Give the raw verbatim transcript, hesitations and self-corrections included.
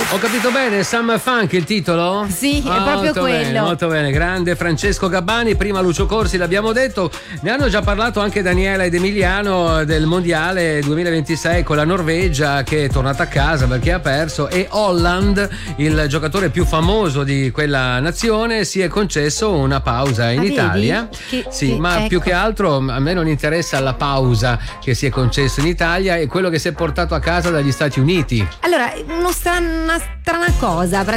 Ho capito bene, Summer Funk il titolo? Sì, è ah, proprio molto quello. Bene, molto bene, grande Francesco Gabbani, prima Lucio Corsi, l'abbiamo detto, ne hanno già parlato anche Daniela ed Emiliano del mondiale duemilaventisei con la Norvegia che è tornata a casa perché ha perso, e Holland, il giocatore più famoso di quella nazione, si è concesso una pausa in Ah, Italia. Che, sì, che, ma ecco. più che altro a me non interessa la pausa che si è concesso in Italia, è quello che si è portato a casa dagli Stati Uniti. Allora, uno strana, una strana cosa,